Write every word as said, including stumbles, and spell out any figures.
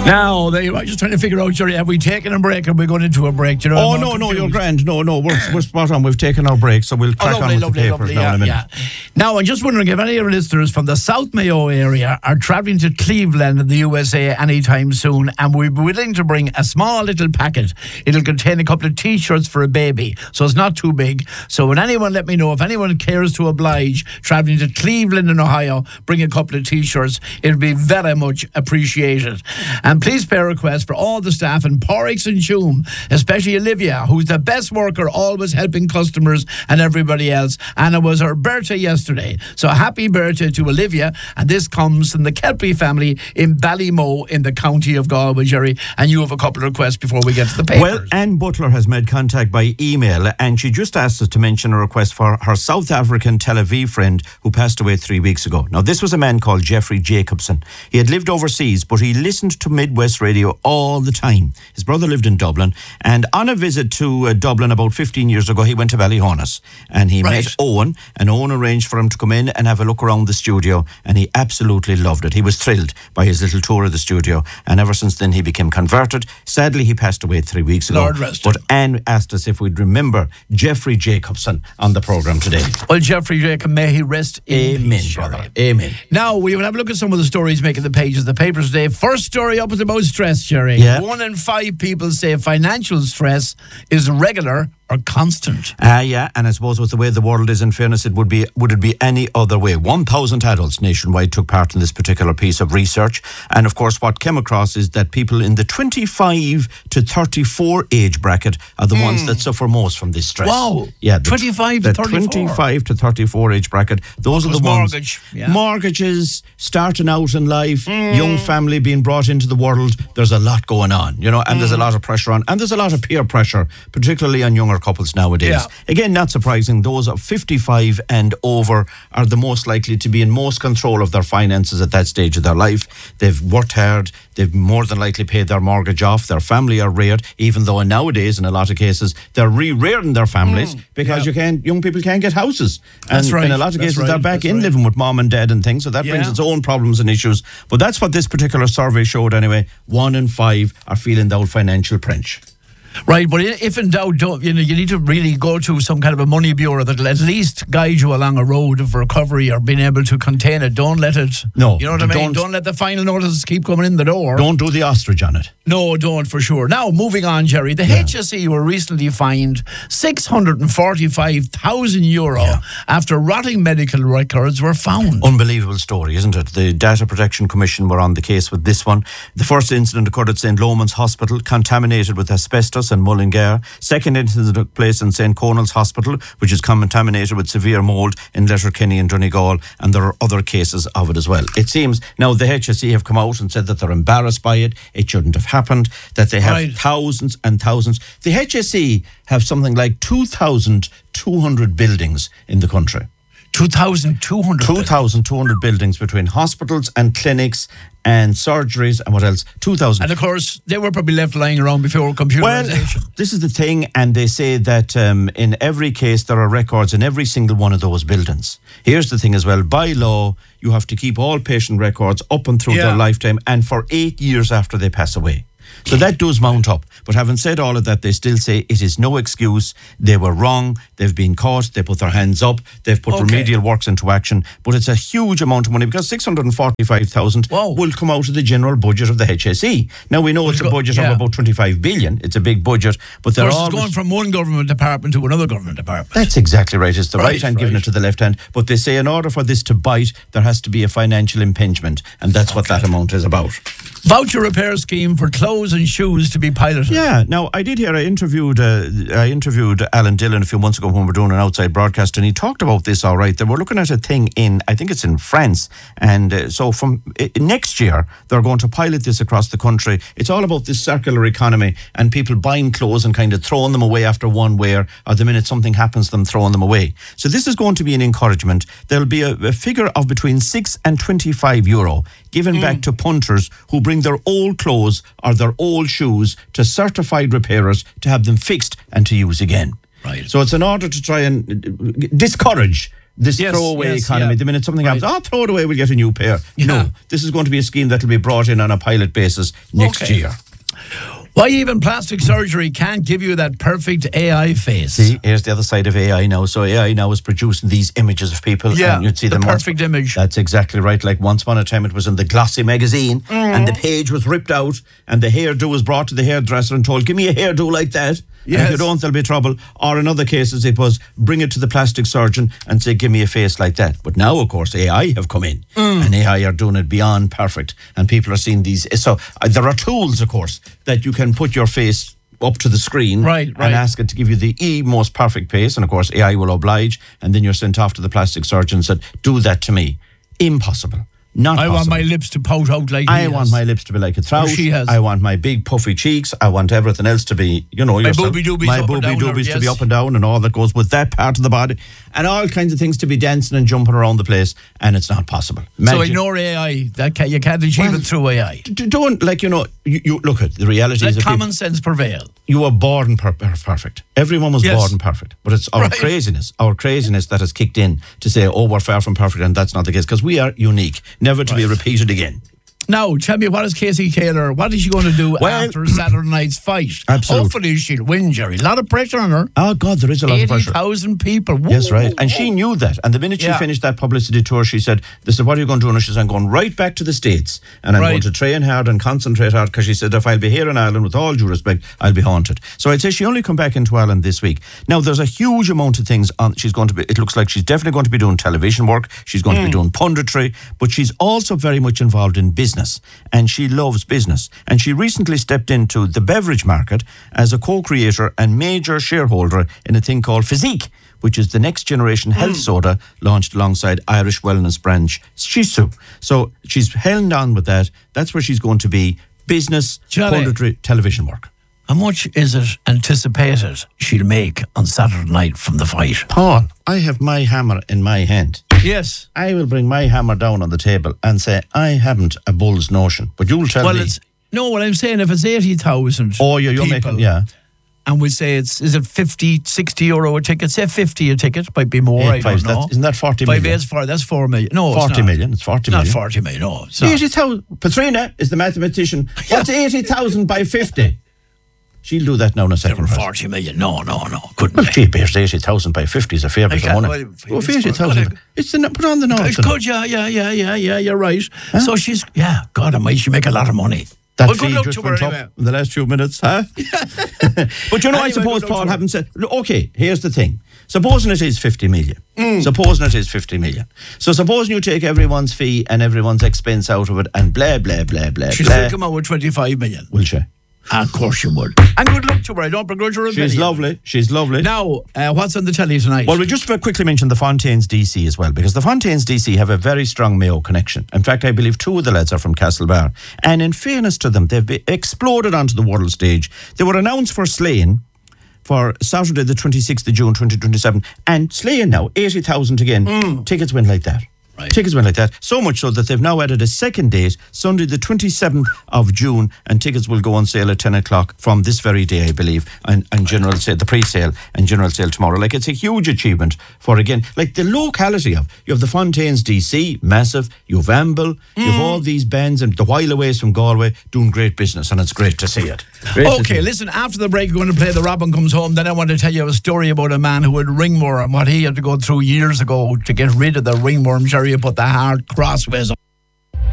Now, they were just trying to figure out, Jerry, have we taken a break or are we going into a break? Do you know, oh, I'm no, all no, confused. you're grand. No, no, we're, we're spot on. We've taken our break, so we'll Oh, crack lovely, on with lovely, the papers lovely, now yeah, in a minute. yeah. Now, I'm just wondering if any of our listeners from the South Mayo area are travelling to Cleveland in the U S A anytime soon, and we're willing to bring a small little packet. It'll contain a couple of T-shirts for a baby, so it's not too big. So would anyone let me know if anyone cares to oblige travelling to Cleveland in Ohio, bring a couple of T-shirts. It'll be very much appreciated. And please pay a request for all the staff in Porrix and Tuam, especially Olivia, who's the best worker, always helping customers and everybody else. And it was her birthday yesterday. So happy birthday to Olivia. And this comes from the Kelpie family in Ballymoe in the county of Galway, Jerry. And you have a couple of requests before we get to the papers. Well, Anne Butler has made contact by email, and she just asked us to mention a request for her South African Tel Aviv friend who passed away three weeks ago. Now, this was a man called Jeffrey Jacobson. He had lived overseas, but he listened to Midwest Radio all the time. His brother lived in Dublin, and on a visit to uh, Dublin about fifteen years ago, he went to Ballyhonus, and he Right. met Owen, and Owen arranged for him to come in and have a look around the studio, and he absolutely loved it. He was thrilled by his little tour of the studio, and ever since then he became converted. Sadly, he passed away three weeks ago. Lord rest him. But Anne asked us if we'd remember Jeffrey Jacobson on the programme today. Well, Jeffrey Jacob, may he rest in Amen, peace, brother. Jerry. Amen. Now, we will have a look at some of the stories making the pages of the papers today. First story up is about stress, Jerry. Yeah. One in five people say financial stress is regular or constant. Ah, uh, yeah, and I suppose with the way the world is, in fairness, it would be would it be any other way? one thousand adults nationwide took part in this particular piece of research, and of course what came across is that people in the twenty-five to thirty-four age bracket are the mm. ones that suffer most from this stress. Wow. Yeah, the, twenty-five to the thirty-four. twenty-five to thirty-four age bracket, those are the ones. Mortgage. Yeah. Mortgages, starting out in life, mm. young family being brought into the world, there's a lot going on, you know, and mm. there's a lot of pressure on, and there's a lot of peer pressure, particularly on younger couples nowadays. Yeah. Again, not surprising, those of fifty-five and over are the most likely to be in most control of their finances at that stage of their life. They've worked hard, they've more than likely paid their mortgage off, their family are reared, even though nowadays in a lot of cases they're re-rearing their families mm. because yeah. you can't, young people can't get houses. And that's right. in a lot of that's cases right. they're back that's in right. living with mom and dad and things, so that yeah. brings its own problems and issues. But that's what this particular survey showed anyway. One in five are feeling the old financial pinch. Right, but if in doubt, don't, you know, you need to really go to some kind of a money bureau that'll at least guide you along a road of recovery or being able to contain it. Don't let it. No, you know what I mean. don't- Don't let the final notices keep coming in the door. Don't do the ostrich on it. No, don't for sure. Now, moving on, Jerry. The Yeah. H S E were recently fined six hundred forty-five thousand euro Yeah. after rotting medical records were found. Unbelievable story, isn't it? The Data Protection Commission were on the case with this one. The first incident occurred at Saint Lomans Hospital, contaminated with asbestos and Mullingar. Second incident took place in Saint Conal's Hospital, which is contaminated with severe mould in Letterkenny and Donegal, and there are other cases of it as well. It seems now the H S E have come out and said that they're embarrassed by it. It shouldn't have happened, that they have Right. thousands and thousands. The H S E have something like two thousand two hundred buildings in the country. two thousand two hundred. two thousand two hundred buildings between hospitals and clinics and surgeries and what else? two thousand. And of course, they were probably left lying around before Well, computerization. this is the thing, and they say that um, in every case there are records in every single one of those buildings. Here's the thing as well, by law, you have to keep all patient records up and through Yeah. their lifetime and for eight years after they pass away. So that does mount up. But having said all of that, they still say it is no excuse. They were wrong. They've been caught. They put their hands up. They've put Okay. remedial works into action. But it's a huge amount of money because six hundred forty-five thousand Wow. will come out of the general budget of the H S E. Now, we know it's a go- budget yeah. of about twenty-five billion. It's a big budget. But Of they're course, always... it's going from one government department to another government department. That's exactly right. It's the right, Right, hand giving right. it to the left hand. But they say in order for this to bite, there has to be a financial impingement. And that's what that amount is about. Voucher repair scheme for clothes and shoes to be piloted. Yeah. Now, I did hear, I interviewed uh, I interviewed Alan Dillon a few months ago when we were doing an outside broadcast, and he talked about this all right. They were looking at a thing in, I think it's in France. And uh, so from uh, next year, they're going to pilot this across the country. It's all about this circular economy and people buying clothes and kind of throwing them away after one wear, or the minute something happens to them, throwing them away. So this is going to be an encouragement. There'll be a, a figure of between six and twenty-five euro given mm. back to punters who bring their old clothes or their old shoes to certified repairers to have them fixed and to use again. Right. So it's in order to try and discourage This Yes, throwaway yes, economy. yeah. The minute something Right. happens, oh, throw it away, we'll get a new pair. Yeah. No, this is going to be a scheme that will be brought in on a pilot basis next Okay. year. Why even plastic surgery can't give you that perfect A I face? See, here's the other side of A I now. So A I now is producing these images of people. Yeah, and you'd see the them once- perfect image. That's exactly right. Like once upon a time, it was in the glossy magazine, and the page was ripped out, and the hairdo was brought to the hairdresser and told, "Give me a hairdo like that." And if Yes. you don't, there'll be trouble. Or in other cases, it was bring it to the plastic surgeon and say, "Give me a face like that." But now, of course, A I have come in, and A I are doing it beyond perfect, and people are seeing these. So uh, there are tools, of course, that you can put your face up to the screen, Right, right. and ask it to give you the e most perfect face, and of course A I will oblige, and then you're sent off to the plastic surgeon and said, "Do that to me." Impossible. Not I possible. want my lips to pout out like I he want has. my lips to be like a trout. she has. I want my big puffy cheeks. I want everything else to be, you know, My yourself. booby doobies my up and booby down, or- doobies to be yes. up and down, and all that goes with that part of the body, and all kinds of things to be dancing and jumping around the place, and it's not possible. So Imagine- ignore A I. That can, you can't achieve Well, it through A I. D- don't like you know. You, you look at the reality. Let is that people- common sense prevail. you were born per- per- perfect. Everyone was Yes. born perfect. But it's our Right. craziness, our craziness that has kicked in to say, oh, we're far from perfect, and that's not the case, because we are unique, never to be repeated again. Now, tell me, what is Casey Taylor? What is she going to do Well- after Saturday night's fight? Absolutely. Hopefully she'll win, Jerry. A lot of pressure on her. Oh, God, there is a lot of eighty pressure. thousand people. Whoa, Yes, right. whoa, And whoa. she knew that. And the minute she Yeah. finished that publicity tour, she said, they said, what are you going to do? And she said, I'm going right back to the States, and I'm Right. going to train hard and concentrate hard, because she said, if I'll be here in Ireland, with all due respect, I'll be haunted. So I'd say she only come back into Ireland this week. Now, there's a huge amount of things on. She's going to be, it looks like she's definitely going to be doing television work. She's going to be doing punditry, but she's also very much involved in business, and she loves business. And she recently stepped into the beverage market as a co-creator and major shareholder in a thing called Physique, which is the next generation health soda launched alongside Irish wellness brand Shisu. So she's held on with that. That's where she's going to be. Business, Johnny. punditry, television work. How much is it anticipated she'll make on Saturday night from the fight? Paul, I have my hammer in my hand. Yes. I will bring my hammer down on the table and say, I haven't a bull's notion. But you'll tell Well, me. it's no. What I'm saying, if it's eighty thousand. Oh, yeah, you're people, making, yeah. And we say it's is it fifty, sixty euro a ticket? Say fifty a ticket, might be more. Eight I fives, don't know. that's- isn't that forty Five million? eights for that's four million. No, it's forty not. million. It's forty Not million. forty million. No, it's not. eighty thousand. Patrina is the mathematician. What's eighty thousand by fifty? She'll do that now in a second. Never First. forty million. No, no, no. Couldn't Well, be. gee, bears, eighty thousand by fifty is a fair bit of can't- money. well, Go it's for eighty for- thousand. could It's the, put on the notes. It's good, yeah, yeah, yeah, yeah, yeah. You're right. So she's yeah. God, I might she make a lot of money. That well, good fee luck just to her went anyway. up in the last few minutes, huh? But you know, I Anyway, suppose good luck Paul to her. haven't said, look, okay, here's the thing. Supposing it is fifty million. Supposing it is fifty million. So supposing you take everyone's fee and everyone's expense out of it and blah, blah, blah, blah, She's blah. going to come out with twenty-five million. Will she? Of course she would. And good luck to her. I don't begrudge her a She's penny. lovely. She's lovely. Now, uh, what's on the telly tonight? Well, we just very quickly mention the Fontaines D C as well, because the Fontaines D C have a very strong Mayo connection. In fact, I believe two of the lads are from Castlebar. And in fairness to them, they've be exploded onto the world stage. They were announced for Slane for Saturday, the twenty-sixth of June, twenty twenty-seven. And Slane now, eighty thousand again. Tickets went like that. Right. Tickets went like that. So much so that they've now added a second date, Sunday the twenty-seventh of June, and tickets will go on sale at ten o'clock from this very day, I believe, and, and general sale, the pre-sale and general sale tomorrow. Like, it's a huge achievement for, again, like the locality of, you have the Fontaines D C, massive, you have Amble, you have all these bands, and the While Aways from Galway doing great business, and it's great to see it. Great to see Okay, it. listen, after the break, we're going to play The Robin Comes Home. Then I want to tell you a story about a man who had ringworm and what he had to go through years ago to get rid of the ringworm. Jerry, put the hard crossways on.